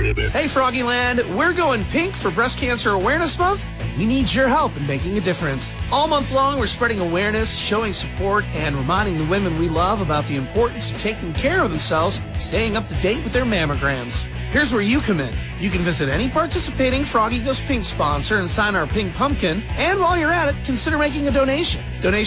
Hey, Froggyland, we're going pink for Breast Cancer Awareness Month, and we need your help in making a difference. All month long, we're spreading awareness, showing support, and reminding the women we love about the importance of taking care of themselves and staying up to date with their mammograms. Here's where you come in. You can visit any participating Froggy Goes Pink sponsor and sign our pink pumpkin. And while you're at it, consider making a donation. Donation